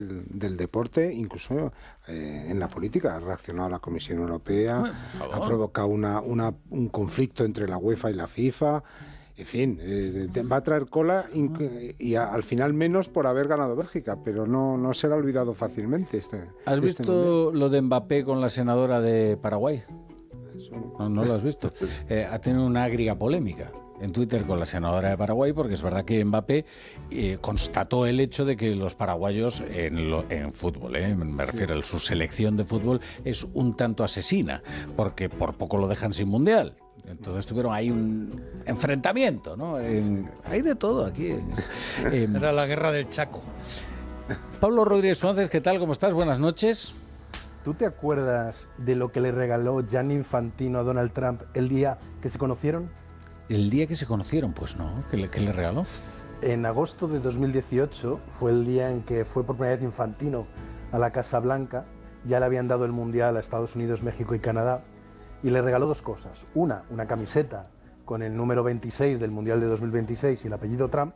del deporte, incluso en la política. Ha reaccionado la Comisión Europea, ha provocado un conflicto entre la UEFA y la FIFA. En fin, va a traer cola y al final menos por haber ganado Bélgica, pero no será olvidado fácilmente. ¿Has visto lo de Mbappé con la senadora de Paraguay? No lo has visto. Ha tenido una agria polémica en Twitter con la senadora de Paraguay, porque es verdad que Mbappé constató el hecho de que los paraguayos en fútbol, me refiero a su selección de fútbol, es un tanto asesina, porque por poco lo dejan sin mundial. Entonces tuvieron ahí un enfrentamiento, ¿no? Hay de todo aquí. Era la guerra del Chaco. Pablo Rodríguez Suárez, ¿qué tal? ¿Cómo estás? Buenas noches. ¿Tú te acuerdas de lo que le regaló Gianni Infantino a Donald Trump el día que se conocieron? ¿El día que se conocieron? Pues no. ¿Qué le regaló? En agosto de 2018 fue el día en que fue por primera vez Infantino a la Casa Blanca. Ya le habían dado el Mundial a Estados Unidos, México y Canadá. Y le regaló dos cosas. Una camiseta con el número 26 del Mundial de 2026 y el apellido Trump.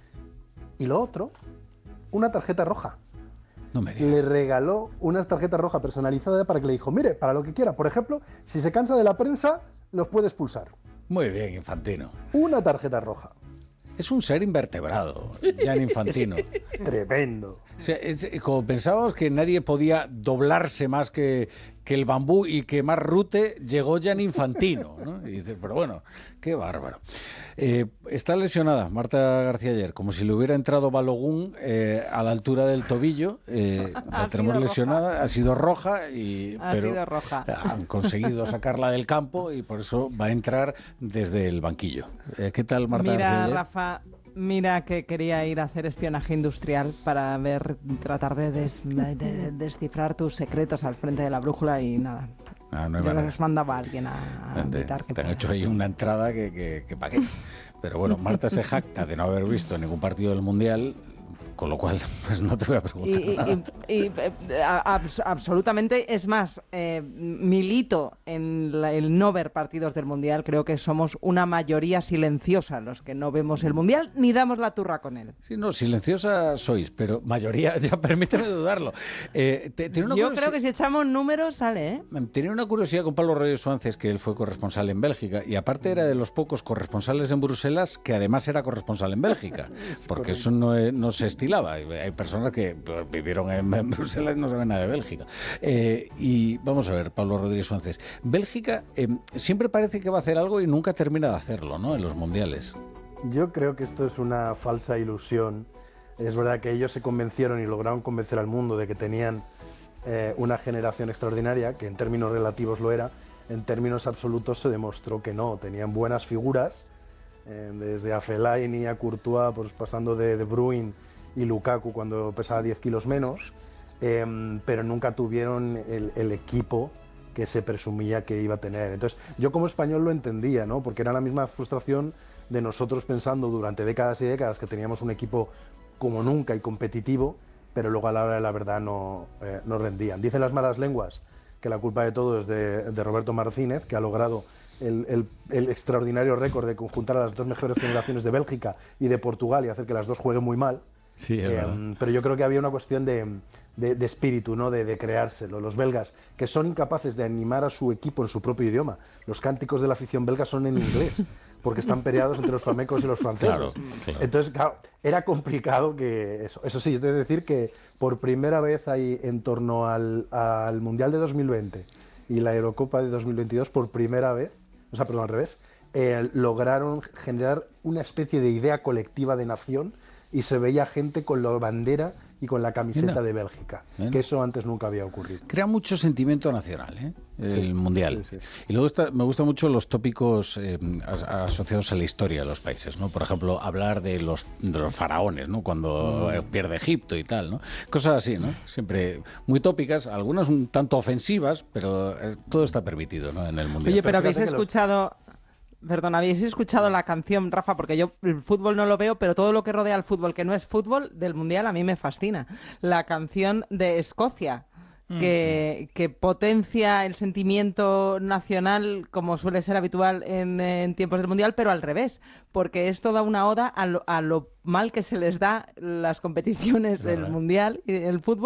Y lo otro, una tarjeta roja. No me digas. Le regaló una tarjeta roja personalizada para que le dijo, mire, para lo que quiera. Por ejemplo, si se cansa de la prensa, los puede expulsar. Muy bien, Infantino. Una tarjeta roja. Es un ser invertebrado, Gianni Infantino. Tremendo. O sea, como pensábamos que nadie podía doblarse más que el bambú y que más rute, llegó Gianni Infantino, ¿no? Y dices, pero bueno, qué bárbaro. Está lesionada Marta García Aller, como si le hubiera entrado Balogun a la altura del tobillo. La tenemos lesionada, ha sido roja, pero han conseguido sacarla del campo y por eso va a entrar desde el banquillo. ¿Qué tal, Marta García Aller? Rafa, mira que quería ir a hacer espionaje industrial para tratar de descifrar tus secretos al frente de la brújula y nada. No yo les mandaba a alguien a invitar. Te han hecho ahí una entrada que pa' qué. Pero bueno, Marta se jacta de no haber visto ningún partido del Mundial, con lo cual pues no te voy a preguntar nada. Absolutamente, es más, milito en el no ver partidos del Mundial. Creo que somos una mayoría silenciosa los que no vemos el Mundial ni damos la turra con él. Sí, no, silenciosa sois, pero mayoría, ya permíteme dudarlo. Yo creo que si echamos números sale, ¿eh? Tenía una curiosidad con Pablo Rodríguez Suárez, que él fue corresponsal en Bélgica, y aparte era de los pocos corresponsales en Bruselas que además era corresponsal en Bélgica, porque eso no se estilaba. Hay personas que vivieron en Bruselas y no saben nada de Bélgica. Y vamos a ver, Pablo Rodríguez Suárez, Bélgica siempre parece que va a hacer algo y nunca termina de hacerlo, ¿no? En los mundiales. Yo creo que esto es una falsa ilusión. Es verdad que ellos se convencieron y lograron convencer al mundo de que tenían una generación extraordinaria, que en términos relativos lo era. En términos absolutos se demostró que no. Tenían buenas figuras, desde a Fellaini a Courtois, pues pasando de Bruyne y Lukaku cuando pesaba 10 kilos menos, pero nunca tuvieron el equipo que se presumía que iba a tener. Entonces, yo como español lo entendía, ¿no? Porque era la misma frustración de nosotros pensando durante décadas y décadas que teníamos un equipo como nunca y competitivo, pero luego a la hora de la verdad no rendían. Dicen las malas lenguas que la culpa de todo es de Roberto Martínez, que ha logrado el extraordinario récord de conjuntar a las dos mejores generaciones de Bélgica y de Portugal y hacer que las dos jueguen muy mal. Sí, pero yo creo que había una cuestión de espíritu, ¿no? de creárselo. Los belgas, que son incapaces de animar a su equipo en su propio idioma. Los cánticos de la afición belga son en inglés, porque están peleados entre los flamencos y los franceses. Claro. Entonces, claro, era complicado que eso. Eso sí, yo te he de decir que por primera vez hay en torno al Mundial de 2020 y la Eurocopa de 2022, por primera vez, o sea, perdón, al revés, lograron generar una especie de idea colectiva de nación y se veía gente con la bandera y con la camiseta de Bélgica, que eso antes nunca había ocurrido. Crea mucho sentimiento nacional, el Mundial. Sí. Y luego me gustan mucho los tópicos asociados a la historia de los países, ¿no? Por ejemplo, hablar de los faraones, ¿no? Cuando pierde Egipto y tal, ¿no? Cosas así, ¿no? Siempre muy tópicas, algunas un tanto ofensivas, pero todo está permitido, ¿no? En el Mundial. Oye, pero habéis escuchado... Perdón, ¿habéis escuchado la canción, Rafa? Porque yo el fútbol no lo veo, pero todo lo que rodea al fútbol, que no es fútbol, del Mundial, a mí me fascina. La canción de Escocia, que potencia el sentimiento nacional, como suele ser habitual en tiempos del Mundial, pero al revés, porque es toda una oda a lo mal que se les da las competiciones del Mundial y el fútbol.